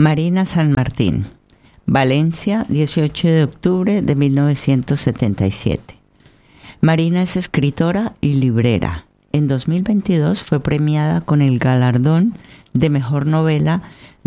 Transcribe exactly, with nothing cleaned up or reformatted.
Marina San Martín, Valencia, dieciocho de octubre de mil novecientos setenta y siete. Marina es escritora y librera. En dos mil veintidós fue premiada con el galardón de Mejor Novela